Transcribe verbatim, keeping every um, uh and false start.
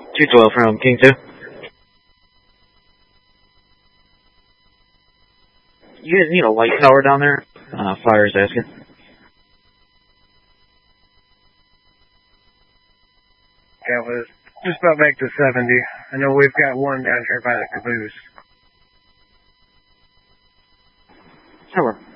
two twelve from King two. You guys need a light tower down there? Uh, Fire's asking. Yeah, well, just about back to seventy. I know we've got one down here by the caboose. Sure.